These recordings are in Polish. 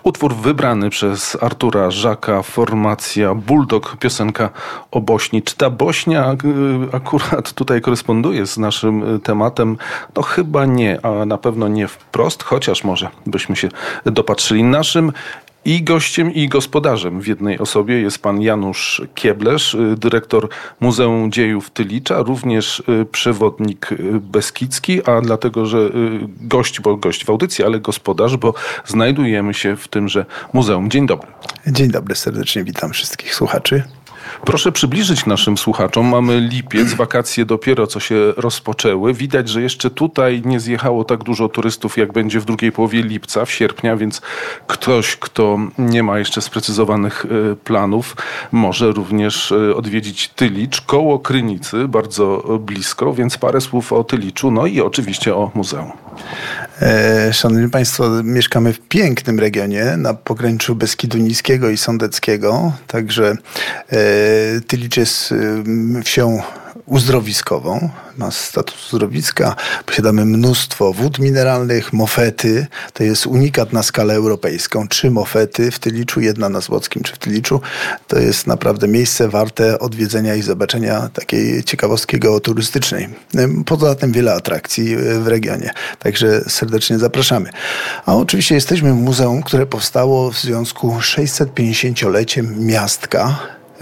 Utwór wybrany przez Artura Żaka, formacja Bulldog, piosenka o Bośni. Czy ta Bośnia akurat tutaj koresponduje z naszym tematem? No chyba nie, a na pewno nie wprost, chociaż może byśmy się dopatrzyli. Naszym i gościem, i gospodarzem w jednej osobie jest pan Janusz Kieblesz, dyrektor Muzeum Dziejów Tylicza, również przewodnik beskidzki, a dlatego, że gość w audycji, ale gospodarz, bo znajdujemy się w tymże muzeum. Dzień dobry. Dzień dobry, serdecznie witam wszystkich słuchaczy. Proszę przybliżyć naszym słuchaczom. Mamy lipiec, wakacje dopiero co się rozpoczęły. Widać, że jeszcze tutaj nie zjechało tak dużo turystów, jak będzie w drugiej połowie lipca, w sierpnia, więc ktoś, kto nie ma jeszcze sprecyzowanych planów, może również odwiedzić Tylicz, koło Krynicy, bardzo blisko, więc parę słów o Tyliczu, no i oczywiście o muzeum. Szanowni Państwo, mieszkamy w pięknym regionie na pograniczu Beskidu Niskiego i Sądeckiego, także Tylicz jest wsią uzdrowiskową, ma status uzdrowiska, posiadamy mnóstwo wód mineralnych, mofety, to jest unikat na skalę europejską, 3 mofety w Tyliczu, jedna na Złockim czy w Tyliczu, to jest naprawdę miejsce warte odwiedzenia i zobaczenia takiej ciekawostki geoturystycznej. Poza tym wiele atrakcji w regionie, także serdecznie zapraszamy. A oczywiście jesteśmy w muzeum, które powstało w związku z 650-leciem miastka,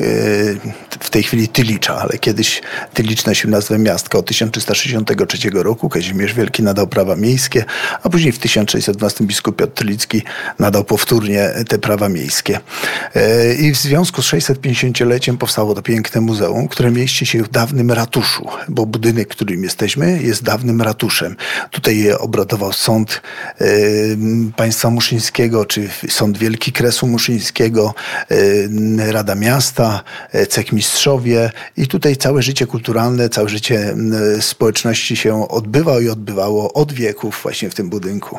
w tej chwili Tylicza, ale kiedyś Tylicz nosił nazwę miastka. Od 1363 roku Kazimierz Wielki nadał prawa miejskie, a później w 1612 biskup Piotr Tylicki nadał powtórnie te prawa miejskie. I w związku z 650-leciem powstało to piękne muzeum, które mieści się w dawnym ratuszu, bo budynek, w którym jesteśmy, jest dawnym ratuszem. Tutaj obradował sąd państwa muszyńskiego, czy sąd Wielki Kresu Muszyńskiego, Rada Miasta, cechmistrzowie i tutaj całe życie kulturalne, całe życie społeczności się odbywało od wieków właśnie w tym budynku.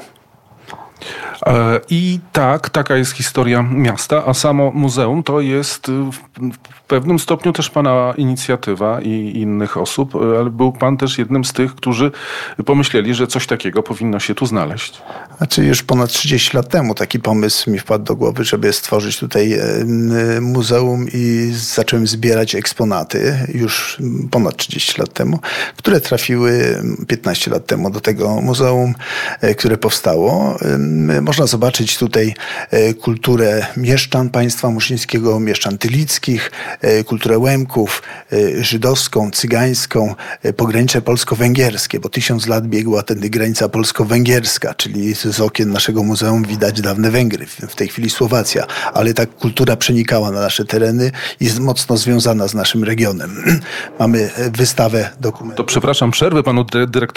I taka jest historia miasta, a samo muzeum to jest w pewnym stopniu też pana inicjatywa i innych osób, ale był pan też jednym z tych, którzy pomyśleli, że coś takiego powinno się tu znaleźć. Znaczy już ponad 30 lat temu taki pomysł mi wpadł do głowy, żeby stworzyć tutaj muzeum i zacząłem zbierać eksponaty już ponad 30 lat temu, które trafiły 15 lat temu do tego muzeum, które powstało. Można zobaczyć tutaj kulturę mieszczan państwa muszyńskiego, mieszczan tylickich, kulturę Łemków, żydowską, cygańską, pogranicze polsko-węgierskie, bo 1000 lat biegła tędy granica polsko-węgierska, czyli z okien naszego muzeum widać dawne Węgry, w tej chwili Słowacja, ale ta kultura przenikała na nasze tereny i jest mocno związana z naszym regionem. Mamy wystawę dokumentów. To przepraszam, przerwę panu dyrektorowi.